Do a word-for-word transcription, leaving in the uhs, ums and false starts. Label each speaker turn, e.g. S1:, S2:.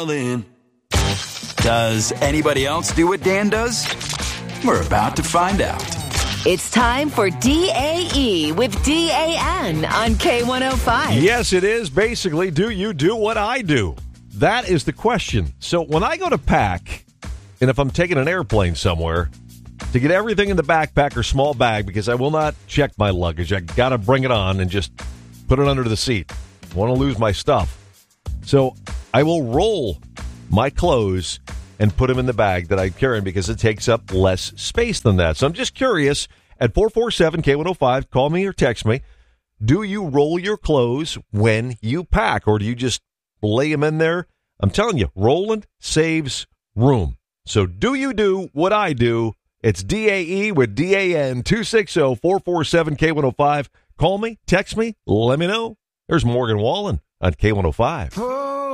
S1: In. Does anybody else do what Dan does? We're about to find out.
S2: It's time for D A E with D A N on K one oh five.
S3: Yes, it is. Basically, do you do what I do? That is the question. So when I go to pack, and if I'm taking an airplane somewhere, to get everything in the backpack or small bag, because I will not check my luggage. I got to bring it on and just put it under the seat. I want to lose my stuff. So I will roll my clothes and put them in the bag that I'm carrying because it takes up less space than that. So I'm just curious, at four four seven K one oh five, call me or text me, do you roll your clothes when you pack, or do you just lay them in there? I'm telling you, rolling saves room. So do you do what I do? It's D A E with D A N, two six zero, four four seven K one oh five. Call me, text me, let me know. There's Morgan Wallen on K one oh five.